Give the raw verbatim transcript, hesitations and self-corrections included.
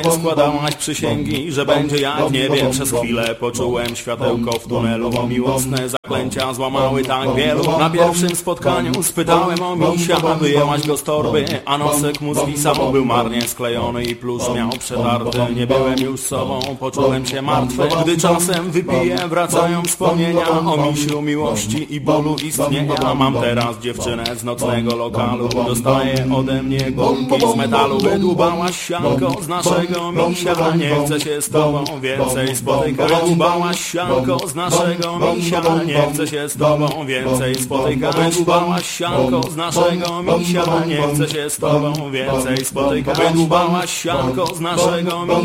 składałaś przysięgi, że będzie jak w niebie. Przez chwilę poczułem światełko w tunelu. Miłosne zaklęcia złamały tak wielu. Na pierwszym spotkaniu spytałem o misia, a wyjęłaś go z torby, a nosek mu zwisał. Był marnie sklejony i plusz miał przetarty. Nie byłem już sobą, poczułem się martwy. Gdy czasem wypiję, wracają wspomnienia o misiu, miłości i bólu istnienia. Mam teraz dziewczynę z nocnego lokalu, dostaje ode mnie gumki z metalu. Wydłubałaś sianko z naszego misia, nie chcę się z tobą więcej spotykać. Wydłubałaś sianko z naszego misia, nie chcę się z tobą więcej spotykać. Wydłubałaś sianko z naszego misia, nie chcę się z tobą więcej spotykać. Wydłubałaś sianko z naszego misia.